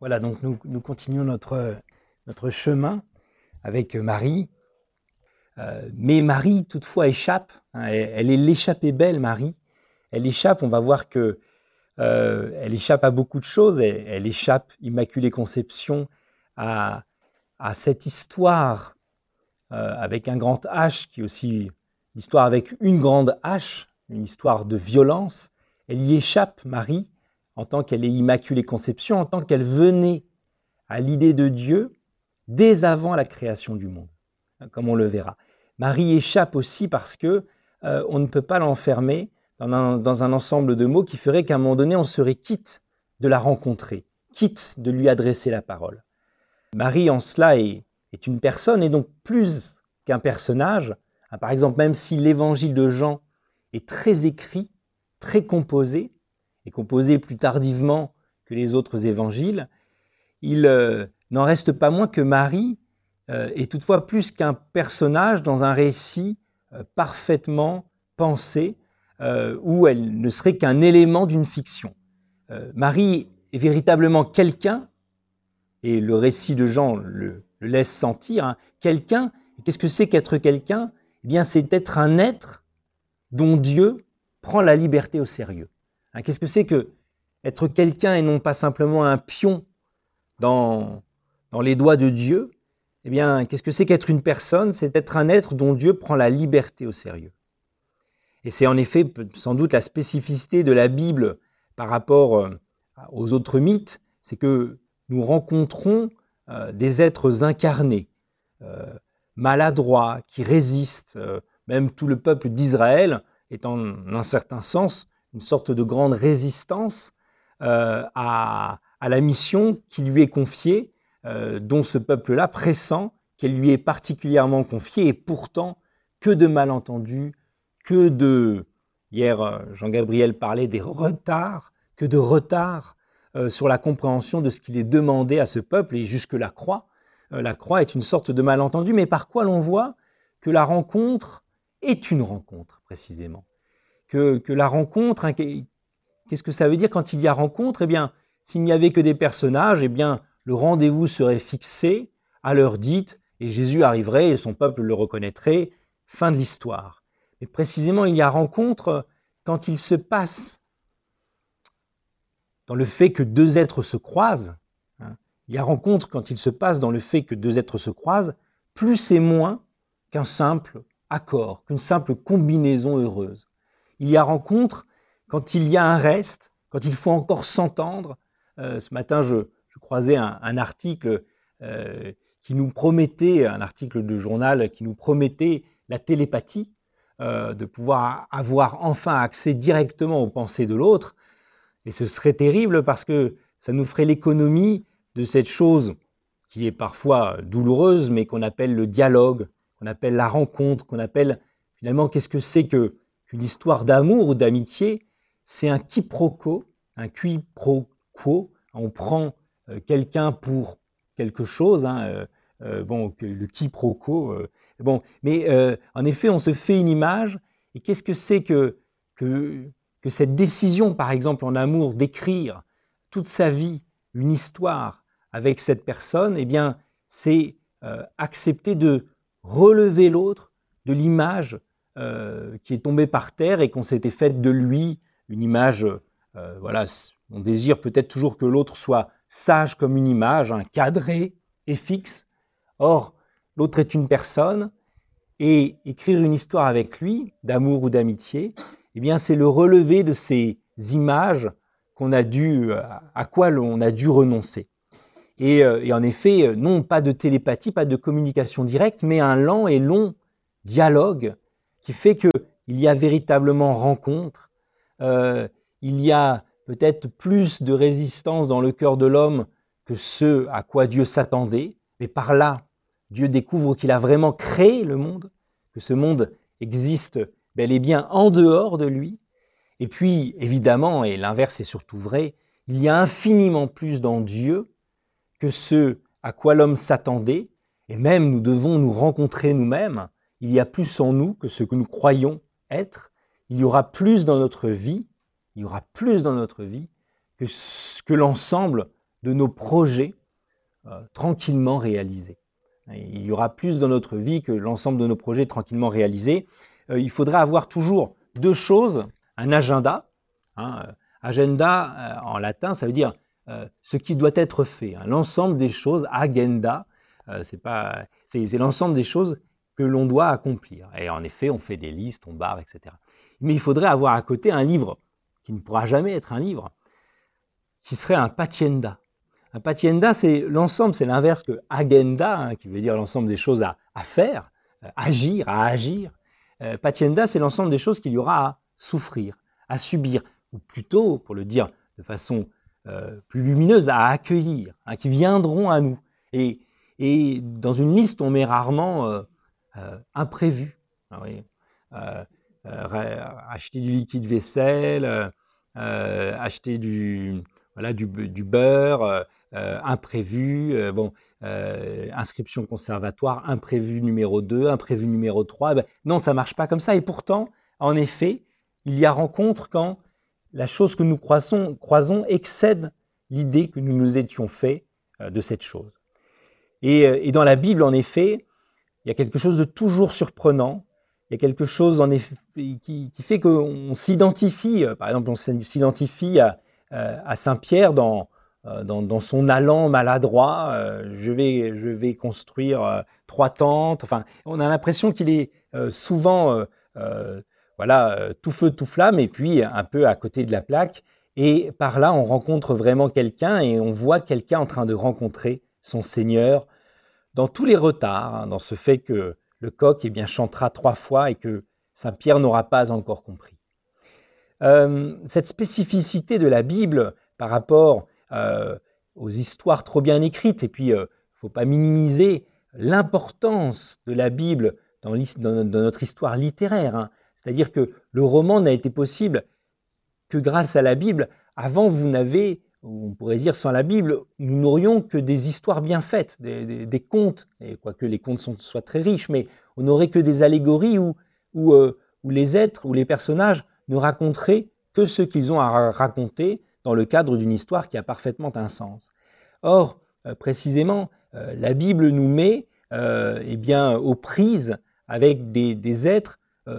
Voilà, donc nous continuons notre chemin avec Marie. Mais Marie, toutefois, échappe. Elle est l'échappée belle, Marie. Elle échappe, on va voir que elle échappe à beaucoup de choses. Elle échappe, Immaculée Conception, à cette histoire avec un grand H, qui est aussi l'histoire avec une grande H, une histoire de violence. Elle y échappe, Marie, en tant qu'elle est Immaculée Conception, en tant qu'elle venait à l'idée de Dieu dès avant la création du monde, comme on le verra. Marie échappe aussi parce que on ne peut pas l'enfermer dans un ensemble de mots qui ferait qu'à un moment donné, on serait quitte de la rencontrer, quitte de lui adresser la parole. Marie, en cela, est une personne, et donc plus qu'un personnage. Par exemple, même si l'évangile de Jean est très écrit, très composé, et composé plus tardivement que les autres évangiles, il n'en reste pas moins que Marie est toutefois plus qu'un personnage dans un récit parfaitement pensé, où elle ne serait qu'un élément d'une fiction. Marie est véritablement quelqu'un, et le récit de Jean le laisse sentir, quelqu'un. Qu'est-ce que c'est qu'être quelqu'un ? Eh bien, c'est être un être dont Dieu prend la liberté au sérieux. Qu'est-ce que c'est que être quelqu'un et non pas simplement un pion dans les doigts de Dieu? Eh bien, qu'est-ce que c'est qu'être une personne ? C'est être un être dont Dieu prend la liberté au sérieux. Et c'est en effet sans doute la spécificité de la Bible par rapport aux autres mythes, c'est que nous rencontrons des êtres incarnés, maladroits, qui résistent. Même tout le peuple d'Israël est en un certain sens une sorte de grande résistance à la mission qui lui est confiée, dont ce peuple-là pressent qu'elle lui est particulièrement confiée, et pourtant, que de malentendus, que de... Hier, Jean-Gabriel parlait des retards, que de retards sur la compréhension de ce qu'il est demandé à ce peuple, et jusque la croix. La croix est une sorte de malentendu, mais par quoi l'on voit que la rencontre est une rencontre, précisément. Que la rencontre, qu'est-ce que ça veut dire quand il y a rencontre ? Eh bien, s'il n'y avait que des personnages, eh bien, le rendez-vous serait fixé à l'heure dite, et Jésus arriverait et son peuple le reconnaîtrait, fin de l'histoire. Mais précisément, il y a rencontre quand il se passe, dans le fait que deux êtres se croisent, il y a rencontre quand il se passe dans le fait que deux êtres se croisent, plus et moins qu'un simple accord, qu'une simple combinaison heureuse. Il y a rencontre quand il y a un reste, quand il faut encore s'entendre. Ce matin, je croisais un article qui nous promettait, un article de journal qui nous promettait la télépathie, de pouvoir avoir enfin accès directement aux pensées de l'autre. Et ce serait terrible parce que ça nous ferait l'économie de cette chose qui est parfois douloureuse, mais qu'on appelle le dialogue, qu'on appelle la rencontre, qu'on appelle finalement qu'est-ce que c'est qu'une histoire d'amour ou d'amitié. C'est un quiproquo, un qui pro quo. On prend quelqu'un pour quelque chose, le quiproquo. Mais en effet, on se fait une image. Et qu'est-ce que c'est que cette décision, par exemple en amour, d'écrire toute sa vie, une histoire avec cette personne, eh bien, c'est accepter de relever l'autre de l'image qui est tombée par terre et qu'on s'était faite de lui, une image, on désire peut-être toujours que l'autre soit sage comme une image, cadré et fixe. Or, l'autre est une personne, et écrire une histoire avec lui, d'amour ou d'amitié, eh bien, c'est le relever de ces images à quoi on a dû renoncer. Et en effet, non pas de télépathie, pas de communication directe, mais un lent et long dialogue qui fait qu'il y a véritablement rencontre. Il y a peut-être plus de résistance dans le cœur de l'homme que ce à quoi Dieu s'attendait, mais par là, Dieu découvre qu'il a vraiment créé le monde, que ce monde existe bel et bien en dehors de lui. Et puis, évidemment, et l'inverse est surtout vrai, il y a infiniment plus dans Dieu que ce à quoi l'homme s'attendait, et même nous devons nous rencontrer nous-mêmes. Il y a plus en nous que ce que nous croyons être. Il y aura plus dans notre vie, que l'ensemble de nos projets tranquillement réalisés. Il y aura plus dans notre vie que l'ensemble de nos projets tranquillement réalisés. Il faudra avoir toujours deux choses, un agenda. Agenda, en latin, ça veut dire ce qui doit être fait. L'ensemble des choses, agenda, c'est l'ensemble des choses que l'on doit accomplir. Et en effet, on fait des listes, on barre, etc. Mais il faudrait avoir à côté un livre, qui ne pourra jamais être un livre, qui serait un patienda. Un patienda, c'est l'ensemble, c'est l'inverse que agenda, qui veut dire l'ensemble des choses à faire, agir, à agir. Patienda, c'est l'ensemble des choses qu'il y aura à souffrir, à subir, ou plutôt, pour le dire de façon plus lumineuse, à accueillir, qui viendront à nous. Et dans une liste, on met rarement imprévu. Acheter du liquide vaisselle, acheter du beurre, imprévu, inscription conservatoire, imprévu numéro 2, imprévu numéro 3. Non, ça ne marche pas comme ça. Et pourtant, en effet, il y a rencontre quand la chose que nous croisons excède l'idée que nous nous étions fait de cette chose. Et dans la Bible, en effet, il y a quelque chose de toujours surprenant. Il y a quelque chose en effet, qui fait qu'on s'identifie. Par exemple, on s'identifie à Saint-Pierre dans son allant maladroit. Je vais construire 3 tentes. Enfin, on a l'impression qu'il est souvent tout feu, tout flamme, et puis un peu à côté de la plaque. Et par là, on rencontre vraiment quelqu'un et on voit quelqu'un en train de rencontrer son Seigneur dans tous les retards, dans ce fait que le coq chantera 3 fois et que Saint-Pierre n'aura pas encore compris. Cette spécificité de la Bible par rapport aux histoires trop bien écrites, et puis il ne faut pas minimiser l'importance de la Bible dans notre histoire littéraire. C'est-à-dire que le roman n'a été possible que grâce à la Bible. Avant, on pourrait dire sans la Bible, nous n'aurions que des histoires bien faites, des contes, et quoique les contes soient très riches, mais on n'aurait que des allégories où les êtres, où les personnages ne raconteraient que ce qu'ils ont à raconter dans le cadre d'une histoire qui a parfaitement un sens. Or, précisément, la Bible nous met aux prises avec des êtres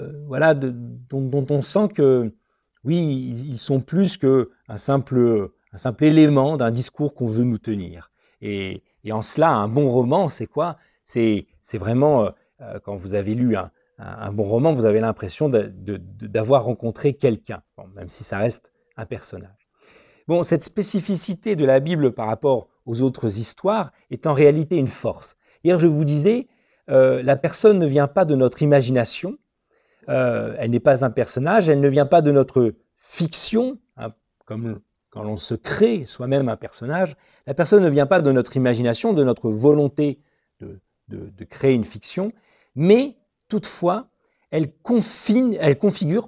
dont on sent que, oui, ils sont plus qu'un simple élément d'un discours qu'on veut nous tenir. Et en cela, un bon roman, c'est quoi ? C'est vraiment, quand vous avez lu un bon roman, vous avez l'impression d'avoir rencontré quelqu'un, même si ça reste un personnage. Bon, cette spécificité de la Bible par rapport aux autres histoires est en réalité une force. Hier, je vous disais, la personne ne vient pas de notre imagination, elle n'est pas un personnage, elle ne vient pas de notre fiction, comme quand l'on se crée soi-même un personnage. La personne ne vient pas de notre imagination, de notre volonté de créer une fiction, mais toutefois, elle configure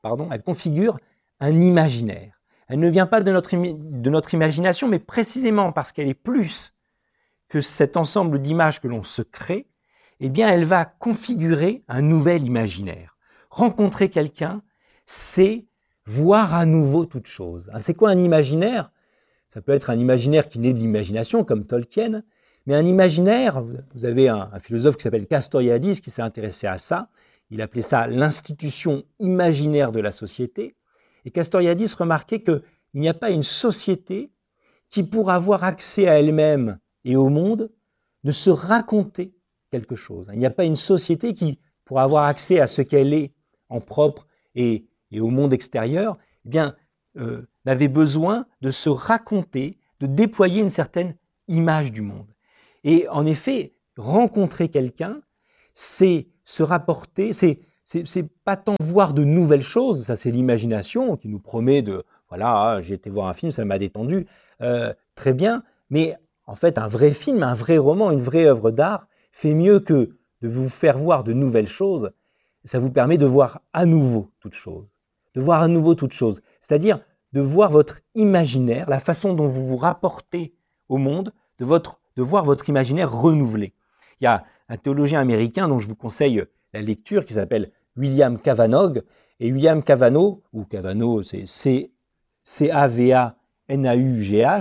un imaginaire. Elle ne vient pas de notre imagination, mais précisément parce qu'elle est plus que cet ensemble d'images que l'on se crée, eh bien, elle va configurer un nouvel imaginaire. Rencontrer quelqu'un, c'est voir à nouveau toute chose. C'est quoi un imaginaire ? Ça peut être un imaginaire qui naît de l'imagination, comme Tolkien, mais un imaginaire, vous avez un philosophe qui s'appelle Castoriadis qui s'est intéressé à ça, il appelait ça l'institution imaginaire de la société, et Castoriadis remarquait qu'il n'y a pas une société qui, pour avoir accès à elle-même et au monde, ne se raconter quelque chose. Il n'y a pas une société qui, pour avoir accès à ce qu'elle est en propre et au monde extérieur, n'avait besoin de se raconter, de déployer une certaine image du monde. Et en effet, rencontrer quelqu'un, c'est se rapporter, c'est pas tant voir de nouvelles choses, ça c'est l'imagination qui nous promet j'ai été voir un film, ça m'a détendu, très bien, mais en fait un vrai film, un vrai roman, une vraie œuvre d'art fait mieux que de vous faire voir de nouvelles choses, ça vous permet de voir à nouveau toute chose. De voir à nouveau toute chose, c'est-à-dire de voir votre imaginaire, la façon dont vous vous rapportez au monde, de voir votre imaginaire renouvelé. Il y a un théologien américain dont je vous conseille la lecture qui s'appelle William Cavanaugh, et William Cavanaugh, ou Cavanaugh, c'est C-A-V-A-N-A-U-G-H,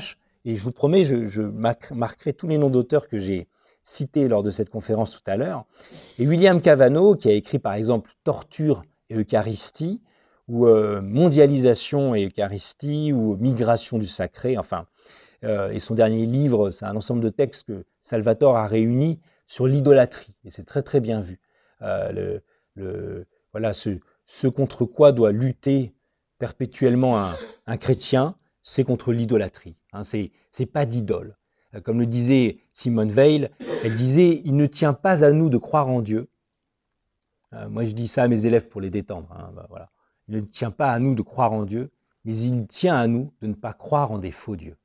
et je vous promets, je marquerai tous les noms d'auteurs que j'ai cités lors de cette conférence tout à l'heure. Et William Cavanaugh, qui a écrit par exemple Torture et Eucharistie, ou Mondialisation et Eucharistie, ou Migration du sacré, enfin, et son dernier livre, c'est un ensemble de textes que Salvatore a réunis sur l'idolâtrie, et c'est très très bien vu. Voilà, ce contre quoi doit lutter perpétuellement un chrétien, c'est contre l'idolâtrie. Hein, c'est pas d'idole. Comme le disait Simone Weil, elle disait « Il ne tient pas à nous de croire en Dieu ». Moi, je dis ça à mes élèves pour les détendre. Hein, voilà. Il ne tient pas à nous de croire en Dieu, mais il tient à nous de ne pas croire en des faux dieux.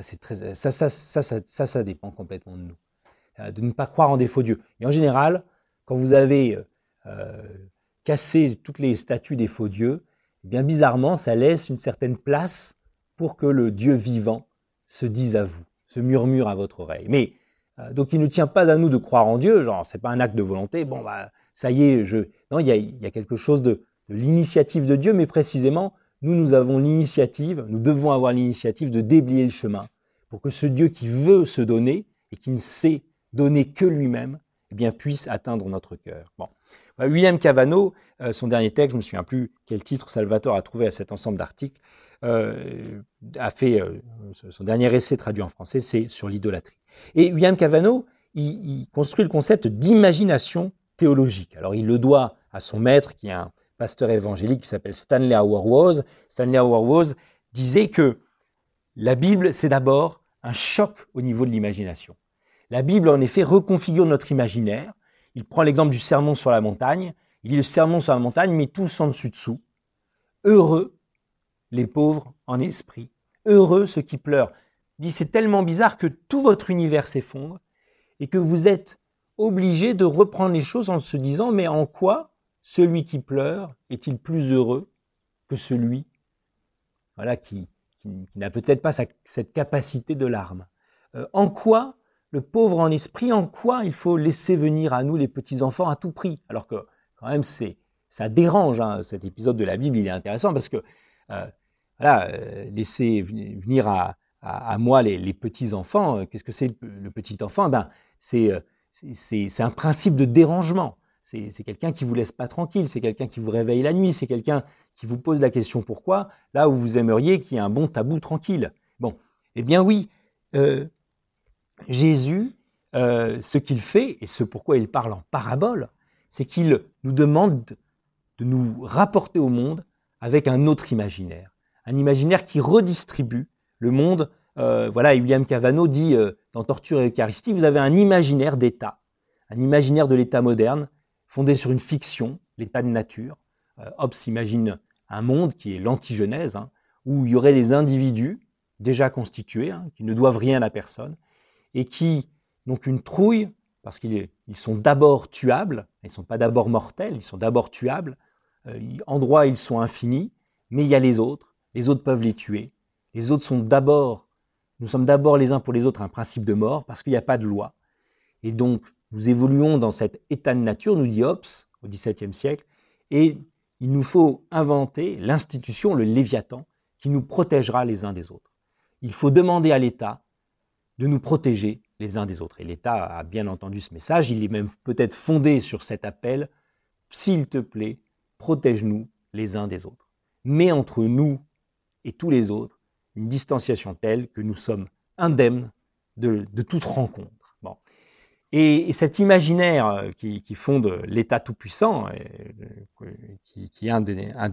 Ça dépend complètement de nous. De ne pas croire en des faux dieux. Et en général, quand vous avez cassé toutes les statues des faux dieux, eh bien bizarrement, ça laisse une certaine place pour que le Dieu vivant se dise à vous, se murmure à votre oreille. Mais donc il ne tient pas à nous de croire en Dieu, genre c'est pas un acte de volonté, bon bah ça y est, non, il y a quelque chose de l'initiative de Dieu, mais précisément, nous avons l'initiative, nous devons avoir l'initiative de déblayer le chemin pour que ce Dieu qui veut se donner et qui ne sait donner que lui-même, eh bien, puisse atteindre notre cœur. Bon. William Cavanaugh, son dernier texte, je ne me souviens plus quel titre Salvatore a trouvé à cet ensemble d'articles, a fait son dernier essai traduit en français, c'est sur l'idolâtrie. Et William Cavanaugh, il construit le concept d'imagination théologique. Alors il le doit à son maître, qui est un pasteur évangélique qui s'appelle Stanley Hauerwas. Stanley Hauerwas disait que la Bible, c'est d'abord un choc au niveau de l'imagination. La Bible, en effet, reconfigure notre imaginaire. Il prend l'exemple du sermon sur la montagne. Il dit le sermon sur la montagne met tous en dessus-dessous. Heureux les pauvres en esprit. Heureux ceux qui pleurent. Il dit c'est tellement bizarre que tout votre univers s'effondre et que vous êtes obligé de reprendre les choses en se disant mais en quoi celui qui pleure est-il plus heureux que celui voilà, qui n'a peut-être pas cette capacité de larmes. En quoi le pauvre en esprit, en quoi il faut laisser venir à nous les petits-enfants à tout prix? Alors que quand même ça dérange, hein, cet épisode de la Bible, il est intéressant parce que voilà, laisser venir à moi les petits-enfants, qu'est-ce que c'est le petit-enfant? Ben, c'est un principe de dérangement. C'est quelqu'un qui ne vous laisse pas tranquille, c'est quelqu'un qui vous réveille la nuit, c'est quelqu'un qui vous pose la question pourquoi, là où vous aimeriez qu'il y ait un bon tabou tranquille. Bon, eh bien oui, Jésus, ce qu'il fait, et ce pourquoi il parle en parabole, c'est qu'il nous demande de nous rapporter au monde avec un autre imaginaire. Un imaginaire qui redistribue le monde. Voilà, William Cavanaugh dit dans Torture et Eucharistie, vous avez un imaginaire d'État, un imaginaire de l'État moderne, fondé sur une fiction, l'état de nature. Hobbes imagine un monde qui est l'antigenèse, hein, où il y aurait des individus déjà constitués, hein, qui ne doivent rien à personne, et qui n'ont qu'une trouille, parce qu'ils sont d'abord tuables, ils ne sont pas d'abord mortels, ils sont d'abord tuables. En droit, ils sont infinis, mais il y a les autres peuvent les tuer. Les autres sont d'abord, nous sommes d'abord les uns pour les autres un principe de mort, parce qu'il n'y a pas de loi. Et donc, nous évoluons dans cet état de nature, nous dit Hobbes, au XVIIe siècle, et il nous faut inventer l'institution, le Léviathan, qui nous protégera les uns des autres. Il faut demander à l'État de nous protéger les uns des autres. Et l'État a bien entendu ce message, il est même peut-être fondé sur cet appel, s'il te plaît, protège-nous les uns des autres. Mets entre nous et tous les autres une distanciation telle que nous sommes indemnes de toute rencontre. Bon. Et cet imaginaire qui fonde l'État tout-puissant, qui est un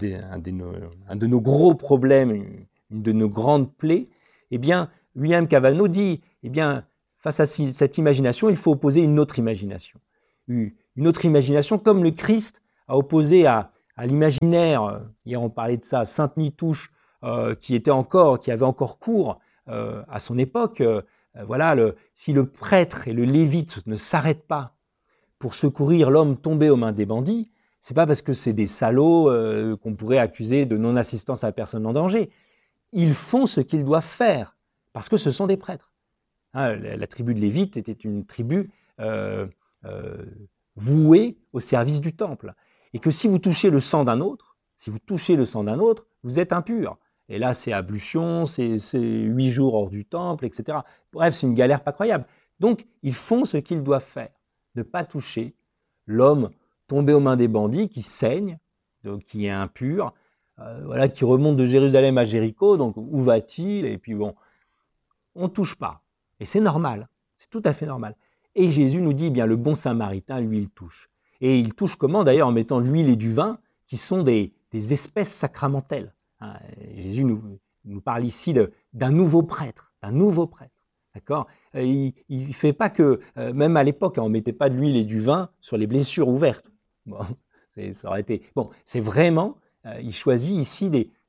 de nos gros problèmes, une de nos grandes plaies, eh bien, William Cavanaugh dit, eh bien, face à cette imagination, il faut opposer une autre imagination. Une autre imagination comme le Christ a opposé à l'imaginaire, hier on parlait de ça, Sainte Nitouche, qui avait encore cours à son époque. Voilà, si le prêtre et le lévite ne s'arrêtent pas pour secourir l'homme tombé aux mains des bandits, c'est pas parce que c'est des salauds qu'on pourrait accuser de non-assistance à la personne en danger. Ils font ce qu'ils doivent faire, parce que ce sont des prêtres. Hein, la tribu de Lévite était une tribu vouée au service du temple. Et que si vous touchez le sang d'un autre, vous êtes impur. Et là, c'est ablution, c'est 8 jours hors du temple, etc. Bref, c'est une galère pas croyable. Donc, ils font ce qu'ils doivent faire, ne pas toucher l'homme tombé aux mains des bandits qui saigne, donc qui est impur, voilà, qui remonte de Jérusalem à Jéricho, donc où va-t-il? Et puis bon, on ne touche pas. Et c'est normal, c'est tout à fait normal. Et Jésus nous dit, eh bien, le bon samaritain, lui, il touche. Et il touche comment? D'ailleurs, en mettant de l'huile et du vin, qui sont des espèces sacramentelles. Hein, Jésus nous parle ici d'un nouveau prêtre, d'accord? Il ne fait pas que, même à l'époque, on ne mettait pas de l'huile et du vin sur les blessures ouvertes. Bon, ça aurait été... Bon, c'est vraiment, il choisit ici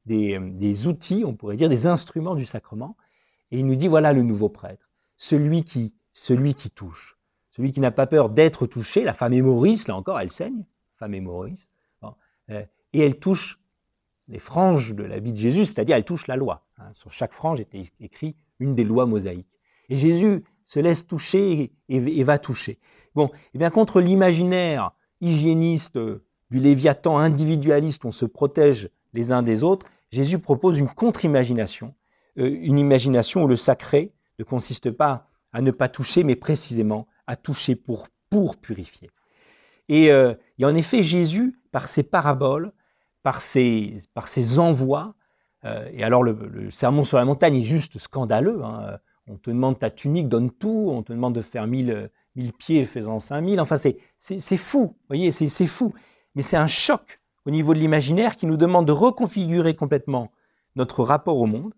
des outils, on pourrait dire, des instruments du sacrement. Et il nous dit, voilà le nouveau prêtre, celui qui touche, celui qui n'a pas peur d'être touché. La femme hémorroïs, là encore, elle saigne, femme hémorroïs, bon, et elle touche les franges de la vie de Jésus, c'est-à-dire elle touche la loi. Hein. Sur chaque frange était écrit une des lois mosaïques. Et Jésus se laisse toucher et va toucher. Bon, et bien contre l'imaginaire hygiéniste du Léviathan individualiste, on se protège les uns des autres, Jésus propose une contre-imagination, une imagination où le sacré ne consiste pas à ne pas toucher, mais précisément à toucher pour purifier. Et en effet, Jésus, par ses paraboles, par ses envois, et alors le sermon sur la montagne est juste scandaleux, hein. On te demande ta tunique, donne tout, on te demande de faire 1000 pieds, fais-en 5000, enfin c'est fou, vous voyez, c'est fou. Mais c'est un choc au niveau de l'imaginaire qui nous demande de reconfigurer complètement notre rapport au monde.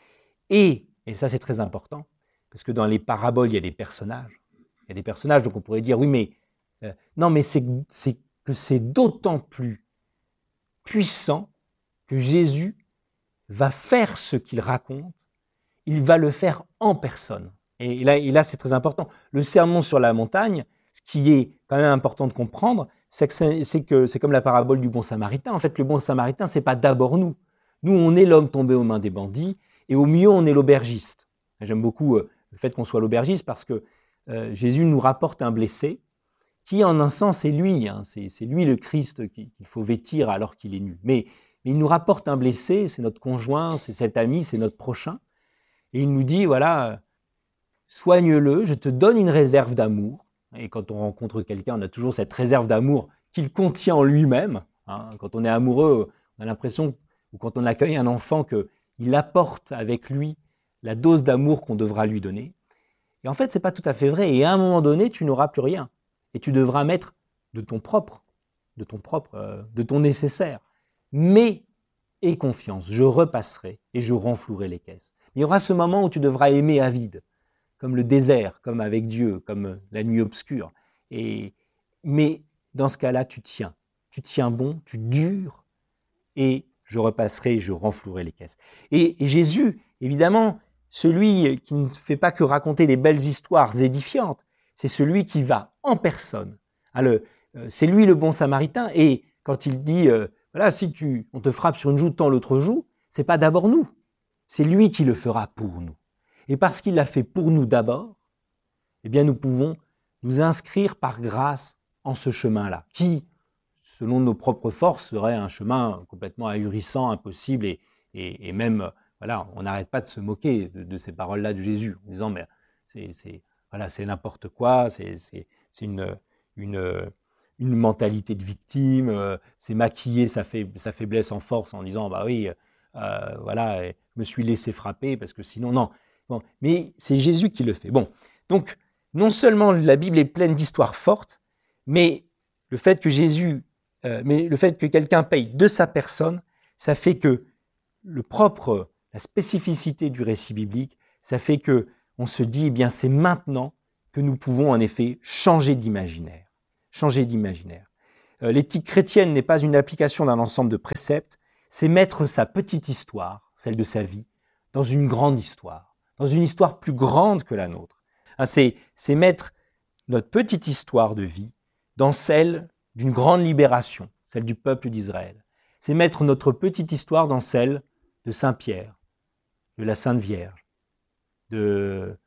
Et ça c'est très important, parce que dans les paraboles, il y a des personnages. Il y a des personnages, donc on pourrait dire, oui, mais non, mais c'est que c'est d'autant plus puissant que Jésus va faire ce qu'il raconte, il va le faire en personne. Et là c'est très important. Le sermon sur la montagne, ce qui est quand même important de comprendre, c'est que c'est comme la parabole du bon samaritain. En fait, le bon samaritain, c'est pas d'abord nous. Nous, on est l'homme tombé aux mains des bandits, et au mieux, on est l'aubergiste. J'aime beaucoup le fait qu'on soit l'aubergiste parce que Jésus nous rapporte un blessé qui, en un sens, est lui. Hein, c'est lui le Christ qu'il faut vêtir alors qu'il est nu. Mais il nous rapporte un blessé, c'est notre conjoint, c'est cet ami, c'est notre prochain. Et il nous dit, voilà, soigne-le, je te donne une réserve d'amour. Et quand on rencontre quelqu'un, on a toujours cette réserve d'amour qu'il contient en lui-même. Hein. Quand on est amoureux, on a l'impression, ou quand on accueille un enfant, qu'il apporte avec lui la dose d'amour qu'on devra lui donner. Et en fait, ce n'est pas tout à fait vrai. Et à un moment donné, tu n'auras plus rien. Et tu devras mettre de ton propre, de ton nécessaire. Mais aie confiance, je repasserai et je renflouerai les caisses. Il y aura ce moment où tu devras aimer à vide, comme le désert, comme avec Dieu, comme la nuit obscure. Mais dans ce cas-là, tu tiens bon, tu dures, et je repasserai et je renflouerai les caisses. Et Jésus, évidemment, celui qui ne fait pas que raconter des belles histoires édifiantes, c'est celui qui va en personne. C'est lui le bon samaritain, et quand il dit, voilà, si on te frappe sur une joue, tends l'autre joue, c'est pas d'abord nous, c'est lui qui le fera pour nous. Et parce qu'il l'a fait pour nous d'abord, eh bien nous pouvons nous inscrire par grâce en ce chemin-là, qui, selon nos propres forces, serait un chemin complètement ahurissant, impossible, et même, voilà, on n'arrête pas de se moquer de ces paroles-là de Jésus, en disant, mais c'est n'importe quoi, c'est une mentalité de victime, c'est maquiller sa faiblesse en force en disant, bah oui, voilà, je me suis laissé frapper, parce que sinon, non. Bon, mais c'est Jésus qui le fait. Bon, donc, non seulement la Bible est pleine d'histoires fortes, mais le fait que quelqu'un paye de sa personne, ça fait que la spécificité du récit biblique, ça fait que on se dit, eh bien, c'est maintenant que nous pouvons en effet changer d'imaginaire. L'éthique chrétienne n'est pas une application d'un ensemble de préceptes, c'est mettre sa petite histoire, celle de sa vie, dans une grande histoire, dans une histoire plus grande que la nôtre. C'est mettre notre petite histoire de vie dans celle d'une grande libération, celle du peuple d'Israël. C'est mettre notre petite histoire dans celle de Saint Pierre, de la Sainte Vierge, de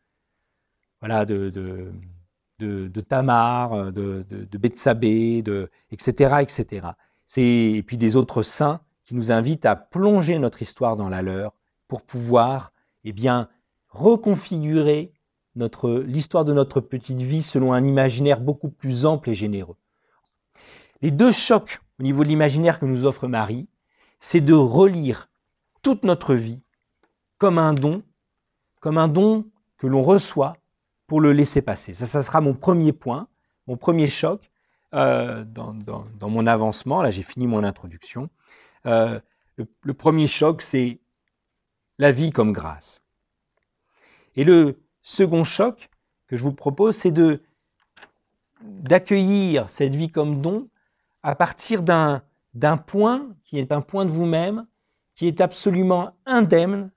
Tamar, de Bethsabée, etc., etc. Et puis des autres saints qui nous invite à plonger notre histoire dans la leur pour pouvoir reconfigurer l'histoire de notre petite vie selon un imaginaire beaucoup plus ample et généreux. Les deux chocs au niveau de l'imaginaire que nous offre Marie, c'est de relire toute notre vie comme un don que l'on reçoit pour le laisser passer. Ça sera mon premier point, mon premier choc dans mon avancement. Là, j'ai fini mon introduction. Le premier choc, c'est la vie comme grâce. Et le second choc que je vous propose, c'est d'accueillir cette vie comme don à partir d'un point qui est un point de vous-même, qui est absolument indemne,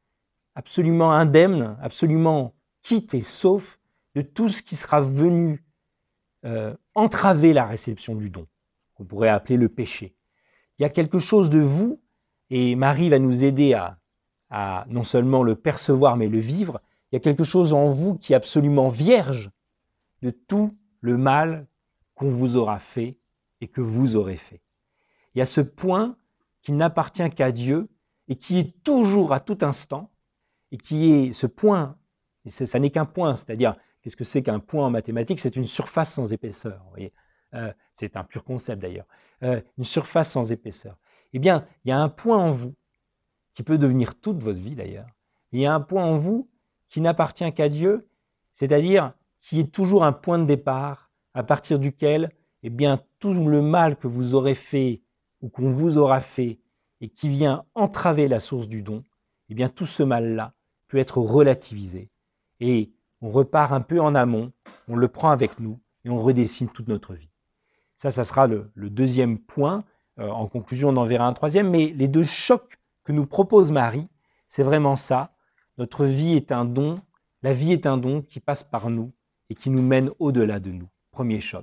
absolument quitte et sauf de tout ce qui sera venu entraver la réception du don, qu'on pourrait appeler le péché. Il y a quelque chose de vous, et Marie va nous aider à non seulement le percevoir, mais le vivre. Il y a quelque chose en vous qui est absolument vierge de tout le mal qu'on vous aura fait et que vous aurez fait. Il y a ce point qui n'appartient qu'à Dieu et qui est toujours à tout instant, et qui est ce point, et ça n'est qu'un point, c'est-à-dire, qu'est-ce que c'est qu'un point en mathématiques? C'est une surface sans épaisseur, vous voyez. C'est un pur concept d'ailleurs, une surface sans épaisseur. Eh bien, il y a un point en vous, qui peut devenir toute votre vie d'ailleurs, il y a un point en vous qui n'appartient qu'à Dieu, c'est-à-dire qui est toujours un point de départ à partir duquel tout le mal que vous aurez fait ou qu'on vous aura fait et qui vient entraver la source du don, tout ce mal-là peut être relativisé. Et on repart un peu en amont, on le prend avec nous et on redessine toute notre vie. Ça sera le deuxième point. En conclusion, on en verra un troisième, mais les deux chocs que nous propose Marie, c'est vraiment ça. Notre vie est un don, la vie est un don qui passe par nous et qui nous mène au-delà de nous. Premier choc.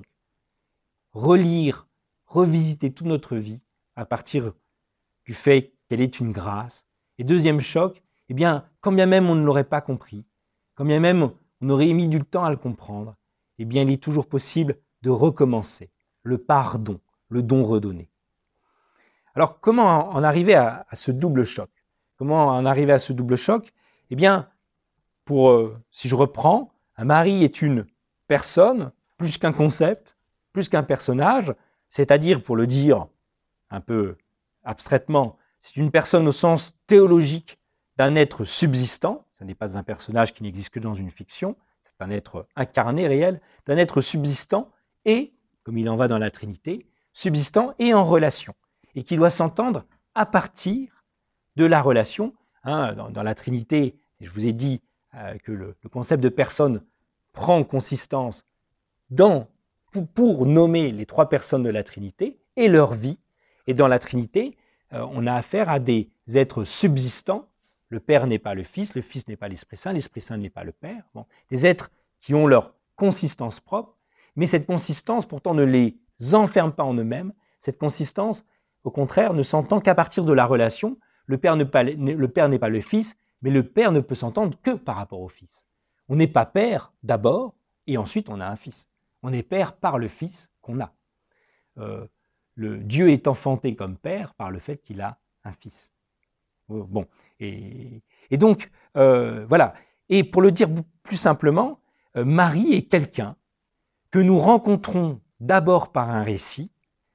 Relire, revisiter toute notre vie à partir du fait qu'elle est une grâce. Et deuxième choc, quand bien même on ne l'aurait pas compris, quand bien même on aurait mis du temps à le comprendre, il est toujours possible de recommencer. Le pardon, le don redonné. Alors, comment en arriver à ce double choc? Comment en arriver à ce double choc? Si je reprends, Marie est une personne, plus qu'un concept, plus qu'un personnage, c'est-à-dire, pour le dire un peu abstraitement, c'est une personne au sens théologique d'un être subsistant, ce n'est pas un personnage qui n'existe que dans une fiction, c'est un être incarné, réel, d'un être subsistant et, comme il en va dans la Trinité, subsistant et en relation, et qui doit s'entendre à partir de la relation. Dans la Trinité, je vous ai dit que le concept de personne prend consistance pour nommer les trois personnes de la Trinité et leur vie. Et dans la Trinité, on a affaire à des êtres subsistants. Le Père n'est pas le Fils n'est pas l'Esprit Saint n'est pas le Père. Des êtres qui ont leur consistance propre, mais cette consistance pourtant ne les enferme pas en eux-mêmes. Cette consistance, au contraire, ne s'entend qu'à partir de la relation. Le Père n'est pas le Fils, mais le Père ne peut s'entendre que par rapport au Fils. On n'est pas Père d'abord, et ensuite on a un Fils. On est Père par le Fils qu'on a. Le Dieu est enfanté comme Père par le fait qu'il a un Fils. Bon, et donc, voilà. Et pour le dire plus simplement, Marie est quelqu'un que nous rencontrons d'abord par un récit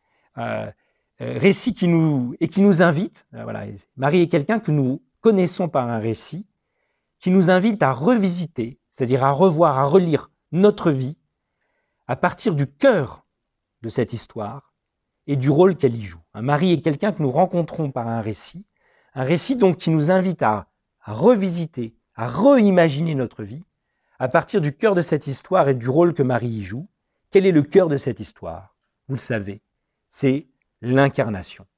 qui nous invite, voilà, Marie est quelqu'un que nous connaissons par un récit, qui nous invite à revisiter, c'est-à-dire à revoir, à relire notre vie à partir du cœur de cette histoire et du rôle qu'elle y joue. Marie est quelqu'un que nous rencontrons par un récit donc qui nous invite à revisiter, à reimaginer notre vie à partir du cœur de cette histoire et du rôle que Marie y joue. Quel est le cœur de cette histoire? Vous le savez, c'est l'incarnation.